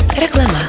Reklama.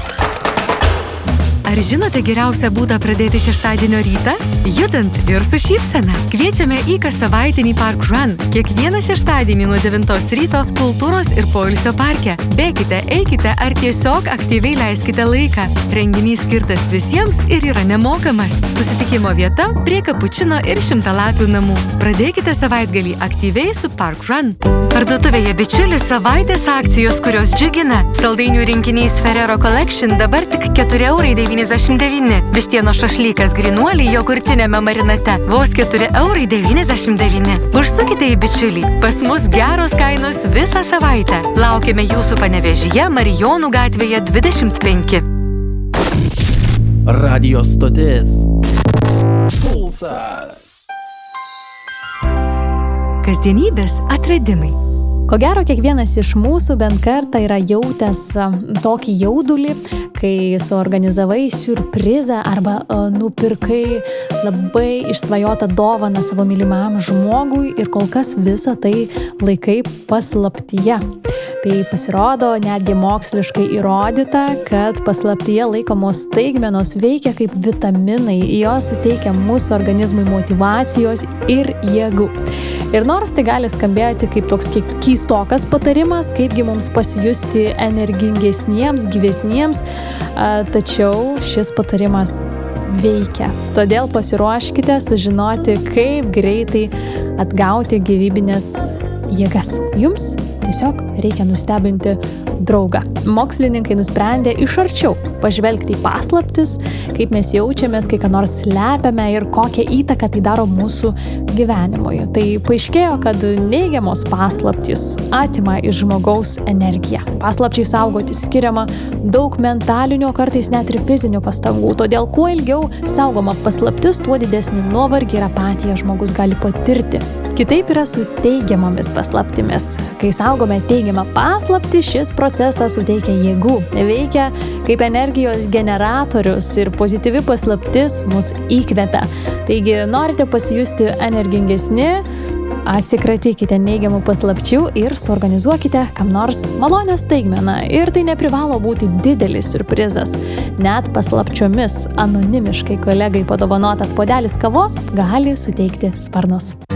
Ar žinote geriausią būdą pradėti šeštadienio rytą? Judant ir su šypsena. Kviečiame į kassavaitinį Park Run. Kiekvieną šeštadienį nuo 9 ryto kultūros ir poilsio parke. Bėkite, eikite ar tiesiog aktyviai leiskite laiką. Renginys skirtas visiems ir yra nemokamas. Susitikimo vieta prie Kapučino ir Šimtalapių namų. Pradėkite savaitgalį aktyviai su Park Run. Parduotuvėje Bičiulis savaitės akcijos, kurios džiugina. Saldainių rinkinys Ferrero Collection dabar tik 4,99 €. Vištieno šašlykas Grinuoliai jogurtinėme marinate vos 4,99 €. Užsukite į Bičiulį. Pas mus geros kainos visą savaitę. Laukiame jūsų Panevėžyje, Marijonų gatvėje 25. Radio stotis Pulsas. Kasdienybės atradimai. Ko gero, kiekvienas iš mūsų bent kartą yra jautęs tokį jaudulį, kai suorganizavai siurprizą arba nupirkai labai išsvajotą dovaną savo mylimam žmogui ir kol kas visą tai laikai paslaptyje. Tai pasirodo netgi moksliškai įrodyta, kad paslaptyje laikomos staigmenos veikia kaip vitaminai, jos suteikia mūsų organizmui motyvacijos ir jėgų. Ir nors tai gali skambėti kaip toks keistokas patarimas, kaipgi mums pasijusti energingesniems, gyvesniems, tačiau šis patarimas veikia. Todėl pasiruoškite sužinoti, kaip greitai atgauti gyvybinės jėgas. Jums tiesiog reikia nustebinti draugą. Mokslininkai nusprendė iš arčiau pažvelgti į paslaptis, kaip mes jaučiamės, kai ką nors slepiame ir kokią įtaką tai daro mūsų gyvenimui. Tai paaiškėjo, kad neigiamos paslaptys atima iš žmogaus energiją. Paslapčiai saugoti skiriama daug mentalinių, kartais net ir fizinių pastangų. Todėl kuo ilgiau saugoma paslaptis, tuo didesnį nuovargį ir apatiją žmogus gali patirti. Kitaip yra su teigiamomis paslaptimis. Kai saugome teigiamą paslaptį, šis procesas suteikia jėgų, veikia kaip energijos generatorius ir pozityvi paslaptis mus įkvepia. Taigi, norite pasijusti energingesni, atsikratykite neigiamų paslapčių ir suorganizuokite kam nors malonę staigmeną. Ir tai neprivalo būti didelis siurprizas. Net paslapčiomis anonimiškai kolegai padovanotas puodelis kavos gali suteikti sparnus.